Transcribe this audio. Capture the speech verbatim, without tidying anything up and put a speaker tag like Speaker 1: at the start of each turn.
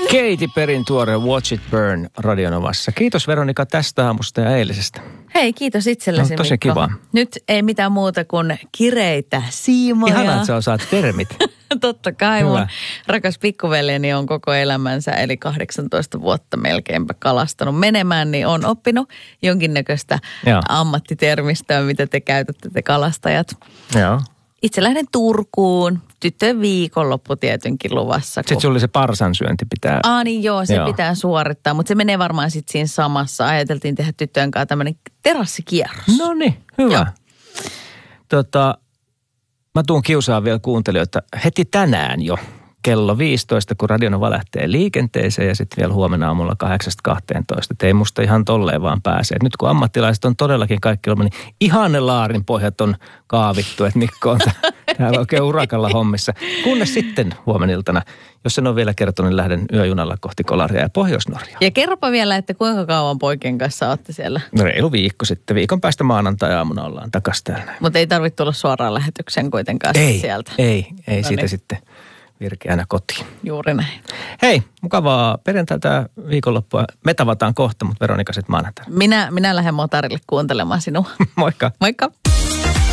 Speaker 1: Katy Perryn tuore Watch It Burn Radionovassa. Kiitos Veronika tästä aamusta ja eilisestä.
Speaker 2: Hei, kiitos itsellesi,
Speaker 1: no, tosi
Speaker 2: Mikko.
Speaker 1: kiva.
Speaker 2: Nyt ei mitään muuta kuin kireitä siimoja.
Speaker 1: Ihanaa, että sä osaat termit.
Speaker 2: Totta kai
Speaker 1: Hyvä.
Speaker 2: mun rakas pikkuveljeni on koko elämänsä, eli kahdeksantoista vuotta melkeinpä kalastanut menemään, niin on oppinut jonkinnäköistä
Speaker 1: Joo.
Speaker 2: ammattitermistöä, mitä te käytätte te kalastajat.
Speaker 1: Joo.
Speaker 2: Itse lähden Turkuun, tyttöjen viikonloppu tietenkin luvassa.
Speaker 1: Sitten sulla oli se parsansyönti pitää.
Speaker 2: Aa niin joo, se
Speaker 1: joo.
Speaker 2: pitää suorittaa, mutta se menee varmaan sitten siinä samassa. Ajateltiin tehdä tyttöjen kanssa tämmöinen terassikierros.
Speaker 1: No niin, hyvä.
Speaker 2: Joo.
Speaker 1: Tota, mä tuun kiusaan vielä kuuntelijoita heti tänään jo kello viisitoista, kun Radionova lähtee liikenteeseen ja sitten vielä huomenna aamulla kahdeksasta kahteentoista. Et ei musta ihan tolleen vaan pääse. Et nyt kun ammattilaiset on todellakin kaikki ollut, niin ihanne laarin pohjat on kaavittu, että Mikko on täällä oikein urakalla hommissa. Kunnes sitten huomeniltana, jos en ole vielä kertonut, niin lähden yöjunalla kohti Kolaria ja Pohjois-Norjaa.
Speaker 2: Ja kerropa vielä, että kuinka kauan poikien kanssa olette siellä.
Speaker 1: Reilu viikko sitten. Viikon päästä maanantai-aamuna ollaan takas täällä.
Speaker 2: Mutta ei tarvitse tulla suoraan lähetykseen kuitenkaan
Speaker 1: Ei,
Speaker 2: sieltä.
Speaker 1: ei, ei
Speaker 2: No
Speaker 1: siitä
Speaker 2: niin.
Speaker 1: sitten virkeänä kotiin.
Speaker 2: Juuri näin.
Speaker 1: Hei, mukavaa perjantaita viikonloppua. Me tavataan kohta, mutta Veronika sitten maanantaina.
Speaker 2: Minä, minä lähden motarille kuuntelemaan sinua.
Speaker 1: Moikka.
Speaker 2: Moikka.